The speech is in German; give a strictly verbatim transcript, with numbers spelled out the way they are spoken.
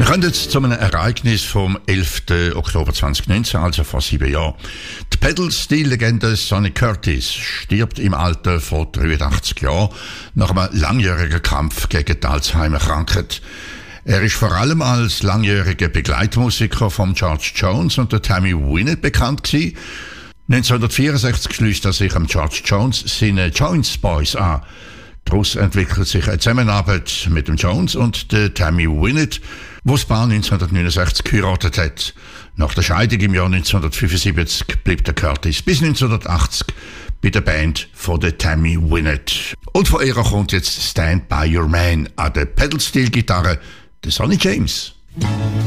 Wir kommen jetzt zu einem Ereignis vom elften Oktober zweitausendneunzehn, also vor sieben Jahren. Die Pedal-Steel-Legende Sonny Curtis stirbt im Alter von dreiundachtzig Jahren nach einem langjährigen Kampf gegen die Alzheimer-Krankheit. Er ist vor allem als langjähriger Begleitmusiker von George Jones und der Tammy Wynette bekannt gewesen. neunzehnhundertvierundsechzig schließt er sich am George Jones seine Jones Boys an. Daraus entwickelt sich eine Zusammenarbeit mit dem Jones und der Tammy Wynette, wo das Paar neunzehnhundertneunundsechzig geheiratet hat. Nach der Scheidung im Jahr neunzehnhundertfünfundsiebzig blieb der Curtis bis neunzehnhundertachtzig bei der Band von der Tammy Wynette. Und von ihr kommt jetzt Stand By Your Man an der Pedal-Steel-Gitarre, der Sonny James.